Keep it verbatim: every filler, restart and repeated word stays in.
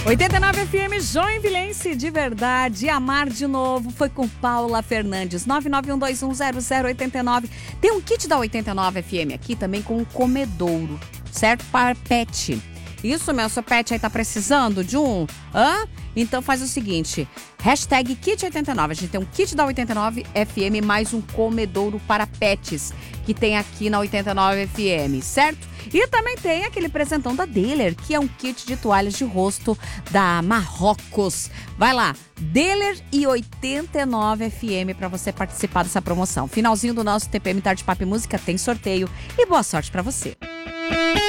oitenta e nove F M Joinvilense, de verdade. Amar de novo foi com Paula Fernandes. nove nove um dois um zero zero oito nove. Tem um kit da oitenta e nove F M aqui também com um comedouro, certo? Para pet. Isso mesmo, seu pet aí tá precisando de um? Hã? Então faz o seguinte, hashtag kit oitenta e nove. A gente tem um kit da oitenta e nove F M mais um comedouro para pets que tem aqui na oitenta e nove F M, certo? E também tem aquele presentão da Dealer, que é um kit de toalhas de rosto da Marrocos. Vai lá, Dealer e oitenta e nove F M para você participar dessa promoção. Finalzinho do nosso T P M Tarde Papo e Música tem sorteio e boa sorte para você.